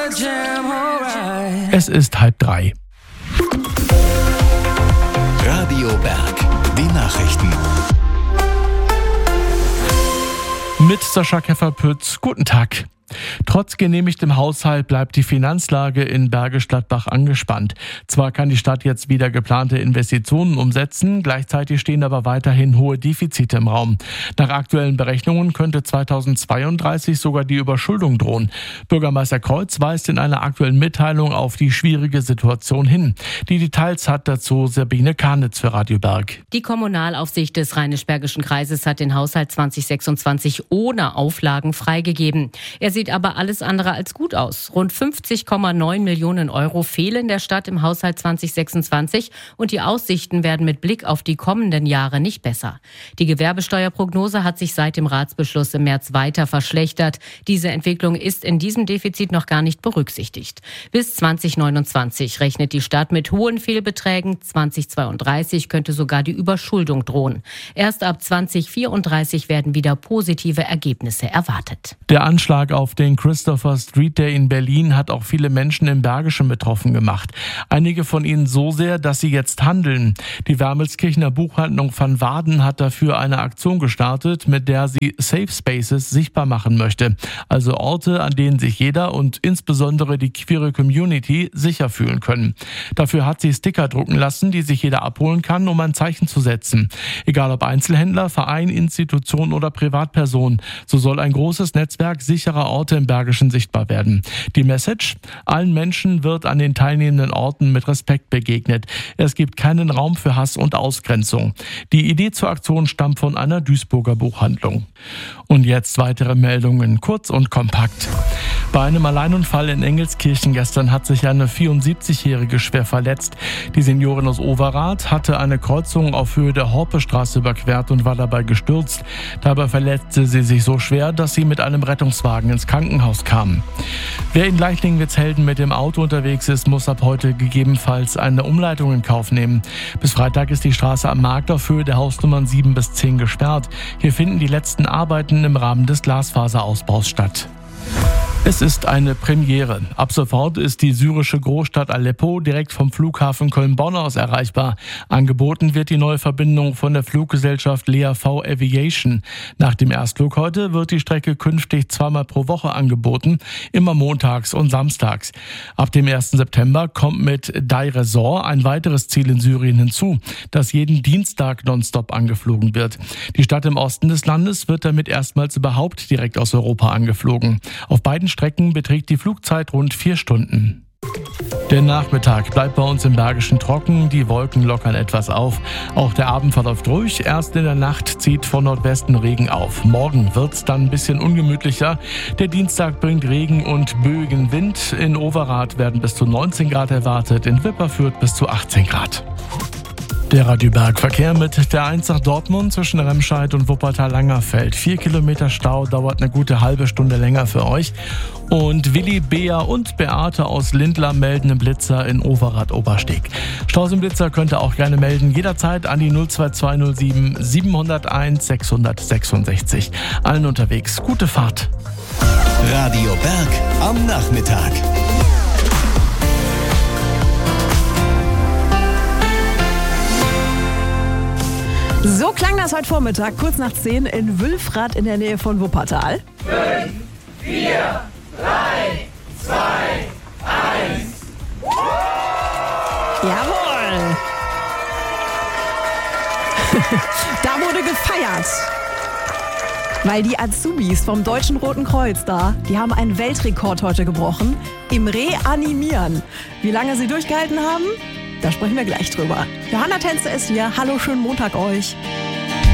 Es ist 2:30. Radio Berg, die Nachrichten. Mit Sascha Keffer-Pütz, guten Tag. Trotz genehmigtem Haushalt bleibt die Finanzlage in Bergisch Gladbach angespannt. Zwar kann die Stadt jetzt wieder geplante Investitionen umsetzen, gleichzeitig stehen aber weiterhin hohe Defizite im Raum. Nach aktuellen Berechnungen könnte 2032 sogar die Überschuldung drohen. Bürgermeister Kreuz weist in einer aktuellen Mitteilung auf die schwierige Situation hin. Die Details hat dazu Sabine Karnitz für Radio Berg. Die Kommunalaufsicht des Rheinisch-Bergischen Kreises hat den Haushalt 2026 ohne Auflagen freigegeben. Er sieht aber alles andere als gut aus. Rund 50,9 Millionen Euro fehlen der Stadt im Haushalt 2026 und die Aussichten werden mit Blick auf die kommenden Jahre nicht besser. Die Gewerbesteuerprognose hat sich seit dem Ratsbeschluss im März weiter verschlechtert. Diese Entwicklung ist in diesem Defizit noch gar nicht berücksichtigt. Bis 2029 rechnet die Stadt mit hohen Fehlbeträgen. 2032 könnte sogar die Überschuldung drohen. Erst ab 2034 werden wieder positive Ergebnisse erwartet. Der Anschlag auf den Christopher Street Day in Berlin hat auch viele Menschen im Bergischen betroffen gemacht. Einige von ihnen so sehr, dass sie jetzt handeln. Die Wermelskirchener Buchhandlung Van Waden hat dafür eine Aktion gestartet, mit der sie Safe Spaces sichtbar machen möchte. Also Orte, an denen sich jeder und insbesondere die queere Community sicher fühlen können. Dafür hat sie Sticker drucken lassen, die sich jeder abholen kann, um ein Zeichen zu setzen. Egal ob Einzelhändler, Verein, Institution oder Privatperson. So soll ein großes Netzwerk sicherer Orte im Bergischen sichtbar werden. Die Message: Allen Menschen wird an den teilnehmenden Orten mit Respekt begegnet. Es gibt keinen Raum für Hass und Ausgrenzung. Die Idee zur Aktion stammt von einer Duisburger Buchhandlung. Und jetzt weitere Meldungen, kurz und kompakt. Bei einem Alleinunfall in Engelskirchen gestern hat sich eine 74-Jährige schwer verletzt. Die Seniorin aus Overath hatte eine Kreuzung auf Höhe der Horpestraße überquert und war dabei gestürzt. Dabei verletzte sie sich so schwer, dass sie mit einem Rettungswagen ins Krankenhaus kam. Wer in Leichlingen-Witzhelden mit dem Auto unterwegs ist, muss ab heute gegebenenfalls eine Umleitung in Kauf nehmen. Bis Freitag ist die Straße am Markt auf Höhe der Hausnummern 7 bis 10 gesperrt. Hier finden die letzten Arbeiten im Rahmen des Glasfaserausbaus statt. Es ist eine Premiere. Ab sofort ist die syrische Großstadt Aleppo direkt vom Flughafen Köln-Bonn aus erreichbar. Angeboten wird die neue Verbindung von der Fluggesellschaft LEAV Aviation. Nach dem Erstflug heute wird die Strecke künftig 2-mal pro Woche angeboten, immer montags und samstags. Ab dem 1. September kommt mit Deir ez-Zor ein weiteres Ziel in Syrien hinzu, das jeden Dienstag nonstop angeflogen wird. Die Stadt im Osten des Landes wird damit erstmals überhaupt direkt aus Europa angeflogen. Auf beiden Strecken beträgt die Flugzeit rund 4 Stunden. Der Nachmittag bleibt bei uns im Bergischen trocken, die Wolken lockern etwas auf. Auch der Abend verläuft ruhig, erst in der Nacht zieht von Nordwesten Regen auf. Morgen wird's dann ein bisschen ungemütlicher. Der Dienstag bringt Regen und böigen Wind. In Overath werden bis zu 19 Grad erwartet, in Wipperfürth bis zu 18 Grad. Der Radio Berg Verkehr mit der 1 nach Dortmund zwischen Remscheid und Wuppertal-Langerfeld. 4 Kilometer Stau, dauert eine gute halbe Stunde länger für euch. Und Willi, Bea und Beate aus Lindlar melden einen Blitzer in Overath-Obersteg. Staus im Blitzer könnt ihr auch gerne melden, jederzeit an die 02207 701 666. Allen unterwegs, gute Fahrt. Radio Berg am Nachmittag. So klang das heute Vormittag, kurz nach 10 in Wülfrath in der Nähe von Wuppertal. 5, 4, 3, 2, 1. Jawohl! Da wurde gefeiert. Weil die Azubis vom Deutschen Roten Kreuz die haben einen Weltrekord heute gebrochen im Reanimieren. Wie lange sie durchgehalten haben? Da sprechen wir gleich drüber. Johanna Tänze ist hier. Hallo, schönen Montag euch.